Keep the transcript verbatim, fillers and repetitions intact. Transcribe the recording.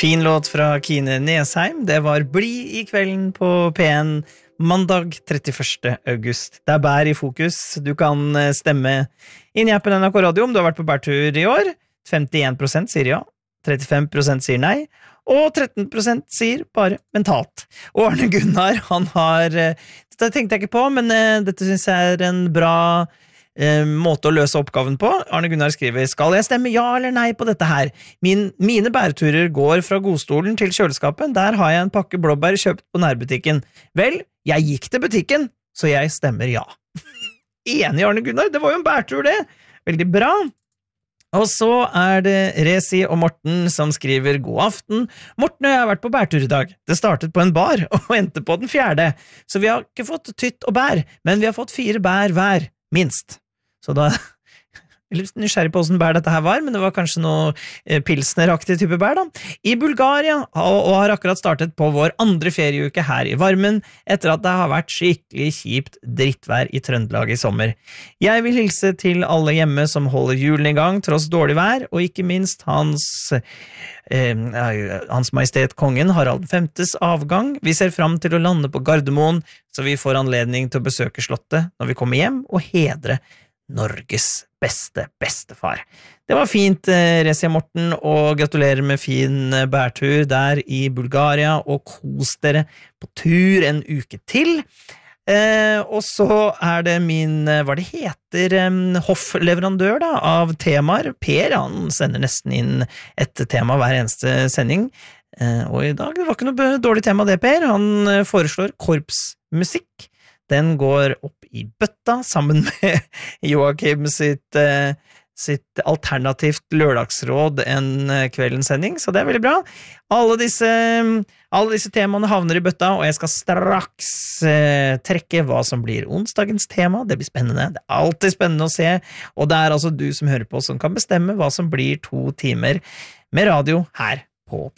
Fin låt fra Kine Nesheim. Det var Bli i kvelden på P en mandag trettiførste august. Det er bær i fokus. Du kan stemme inn i appen N R K Radio om du har vært på bærtur i år. femtien prosent sier ja, trettifem prosent sier nei, og tretten prosent sier bare mentalt. Og Arne Gunnar, han har, dette tenkte jeg ikke på, men dette synes jeg er en bra Eh, måte å løse oppgaven på. Arne Gunnar skriver: skal jeg stemme ja eller nei på dette her? Min, mine bæreturer går fra godstolen til kjøleskapet. Der har jeg en pakke blåbær kjøpt på nærbutikken. Vel, jeg gikk til butikken, så jeg stemmer ja. Enig, Arne Gunnar, det var jo en bærtur det. Veldig bra. Og så er det Resi og Morten som skriver: god aften. Morten og jeg har vært på bærtur i dag. Det startet på en bar og endte på den fjerde. Så vi har ikke fått tytt og bær, men vi har fått fire bær hver, minst. Så da jeg er litt nysgjerrig på hvordan bær dette her var, men det var kanskje noe pilsneraktig type bær da. I Bulgaria, og har akkurat startet på vår andre ferieuke her i varmen, etter at det har vært skikkelig kjipt drittvær i Trøndelag i sommer. Jeg vil hilse til alle hjemme som holder julen i gang, tross dårlig vær, og ikke minst hans, eh, hans majestet kongen Harald femtes avgang. Vi ser frem til å lande på Gardermoen, så vi får anledning til å besøke slottet når vi kommer hjem, og hedre Norges beste bestefar. Det var fint, Resi og Morten, og gratulerer med fin bærtur der i Bulgaria, og kos dere på tur en uke til. Eh, og så er det min, hva det heter, eh, hoffleverandør da, av temaer. Per, han sender nesten inn et tema hver eneste sending. Eh, og i dag, det var ikke noe dårlig tema det, Per. Han foreslår korpsmusikk. Den går opp i bøtta sammen med Joakim sitt, sitt alternativt lørdagsråd en kveldens sending, så det er veldig bra. Alle disse, alle disse temaene havner i bøtta, og jeg skal straks eh, trekke hva som blir onsdagens tema. Det blir spennende, det er alltid spennende å se, og det er altså du som hører på som kan bestemme hva som blir to timer med radio her på P.